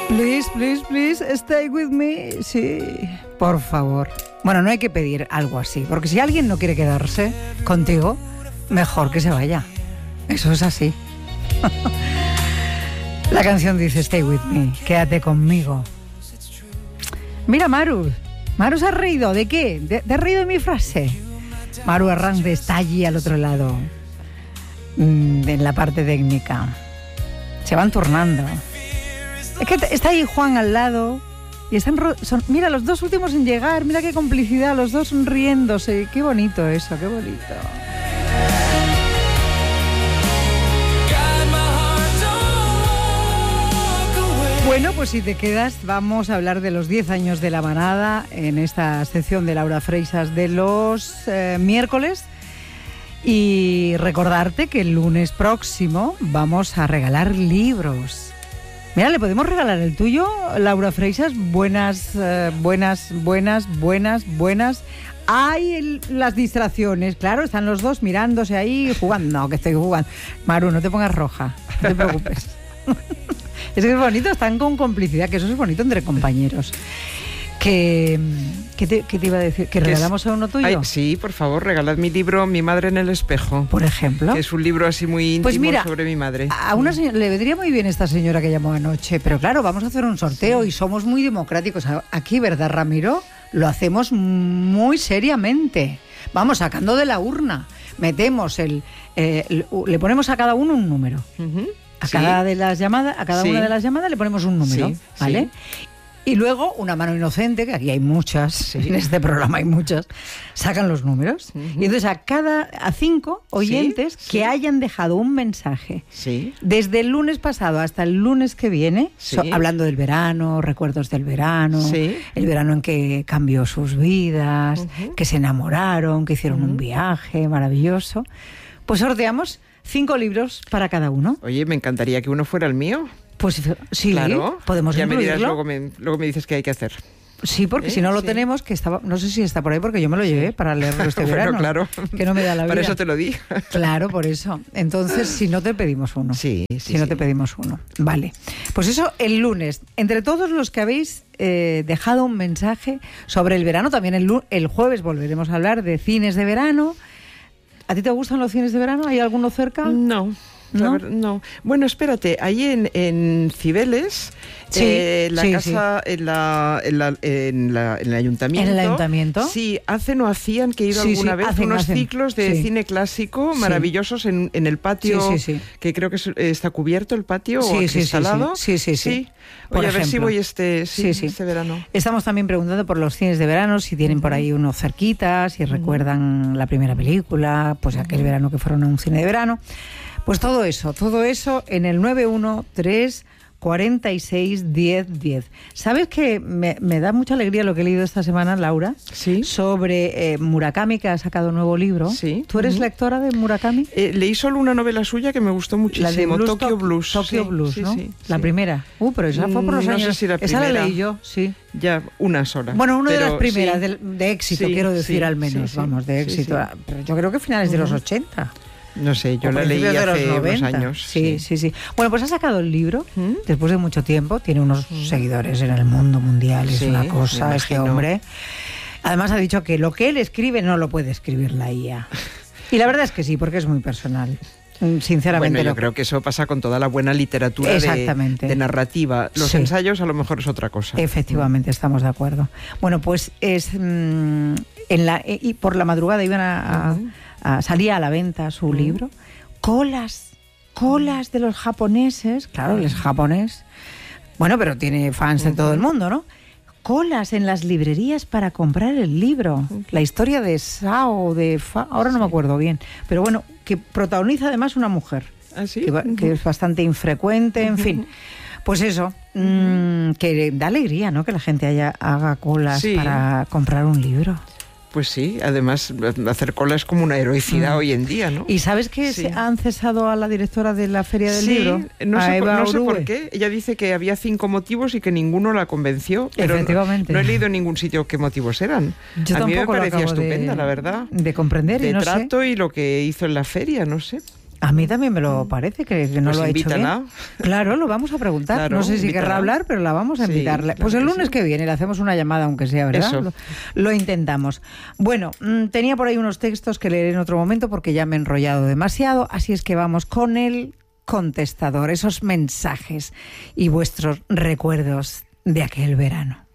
Please, please, please, stay with me. Sí, por favor. Bueno, no hay que pedir algo así, porque si alguien no quiere quedarse contigo, mejor que se vaya. Eso es así. La canción dice stay with me, quédate conmigo. Mira, Maru se ha reído. ¿De qué? ¿Te has reído de mi frase? Maru Arranz está allí al otro lado, en la parte técnica. Se van turnando. Es que está ahí Juan al lado y mira, los dos últimos en llegar, mira qué complicidad, los dos sonriéndose. Qué bonito eso, qué bonito. Bueno, pues si te quedas, vamos a hablar de los 10 años de La Manada en esta sección de Laura Freixas de los miércoles. Y recordarte que el lunes próximo vamos a regalar libros. Mira, ¿le podemos regalar el tuyo, Laura Freixas? Buenas. Hay las distracciones, claro, están los dos mirándose ahí, jugando. No, que estoy jugando. Maru, no te pongas roja, no te preocupes. Es que es bonito, están con complicidad, que eso es bonito entre compañeros. ¿Qué te iba a decir? ¿Que regalamos a uno tuyo? Ay, sí, por favor, regalad mi libro Mi madre en el espejo. Por ejemplo. Que es un libro así muy íntimo, pues mira, sobre mi madre. A una señora, le vendría muy bien esta señora que llamó anoche, pero claro, vamos a hacer un sorteo y somos muy democráticos. Aquí, ¿verdad, Ramiro? Lo hacemos muy seriamente. Vamos sacando de la urna. Metemos le ponemos a cada uno un número. A cada de las llamadas, a cada una de las llamadas le ponemos un número, ¿vale? Y luego una mano inocente, que aquí hay muchas, en este programa hay muchas, sacan los números. Y entonces a 5 oyentes que hayan dejado un mensaje desde el lunes pasado hasta el lunes que viene, hablando del verano, recuerdos del verano, el verano en que cambió sus vidas, que se enamoraron, que hicieron un viaje maravilloso, pues sorteamos 5 libros para cada uno. Oye, me encantaría que uno fuera el mío. Pues sí, claro, podemos ya incluirlo. Me dirás, luego me dices qué hay que hacer. Sí, porque si no lo tenemos, que estaba, no sé si está por ahí, porque yo me lo llevé para leerlo este verano. Claro, que no me da la vida. Para eso te lo di. Claro, por eso. Entonces, si no te pedimos uno. Te pedimos uno. Vale. Pues eso, el lunes. Entre todos los que habéis dejado un mensaje sobre el verano, también el jueves volveremos a hablar de cines de verano. ¿A ti te gustan los cines de verano? ¿Hay alguno cerca? No. No. Bueno, espérate, ahí en Cibeles, casa, en el ayuntamiento. ¿En el ayuntamiento? Sí, hacen o hacían, que he ido alguna vez, unos ciclos de cine clásico maravillosos en el patio, que creo que está cubierto el patio, o acristalado. Sí. Oye, a ver si voy este verano. Estamos también preguntando por los cines de verano, si tienen por ahí unos cerquitas, si recuerdan la primera película, pues aquel verano que fueron a un cine de verano. Pues todo eso en el 913 46 10 10. ¿Sabes que me da mucha alegría lo que he leído esta semana, Laura? Sí. Sobre Murakami, que ha sacado un nuevo libro. Sí. ¿Tú eres lectora de Murakami? Leí solo una novela suya que me gustó muchísimo, la de Tokyo Blues. Tokyo Blues, ¿no? La primera. Pero esa fue por los años. No sé si la primera. Esa la leí yo, sí. Ya, una sola. Bueno, una de las primeras de éxito, quiero decir, al menos, de éxito. Sí. Pero yo creo que finales de los 80. No sé, yo la leí hace unos años. Sí. Bueno, pues ha sacado el libro después de mucho tiempo. Tiene unos seguidores en el mundo mundial. Es una cosa, este hombre. Además ha dicho que lo que él escribe no lo puede escribir la IA. Y la verdad es que sí, porque es muy personal. Sinceramente. Bueno, yo creo que eso pasa con toda la buena literatura de narrativa. Los ensayos a lo mejor es otra cosa. Efectivamente, estamos de acuerdo. Bueno, pues es y por la madrugada iban salía a la venta su libro. Colas de los japoneses. Claro, él es japonés. Bueno, pero tiene fans de todo el mundo, ¿no? Colas en las librerías para comprar el libro. La historia de Sao, ahora no me acuerdo bien. Pero bueno, que protagoniza además una mujer. ¿Ah, sí? Que es bastante infrecuente, en fin. Pues eso, que da alegría, ¿no? Que la gente haga colas para comprar un libro. Pues sí, además hacer cola es como una heroicidad hoy en día, ¿no? ¿Y sabes que han cesado a la directora de la Feria del Libro? No sé por qué. Ella dice que había 5 motivos y que ninguno la convenció. Pero efectivamente. No he leído en ningún sitio qué motivos eran. Yo a mí me tampoco parecía lo acabo estupenda, la verdad. De comprender. De y no trato sé. Y lo que hizo en la feria, no sé. A mí también me lo parece, que no lo ha hecho bien. Claro, lo vamos a preguntar. Claro, no sé si querrá hablar, pero la vamos a invitarle. Pues el lunes que viene le hacemos una llamada, aunque sea, ¿verdad? Lo intentamos. Bueno, tenía por ahí unos textos que leeré en otro momento porque ya me he enrollado demasiado, así es que vamos con el contestador, esos mensajes y vuestros recuerdos de aquel verano.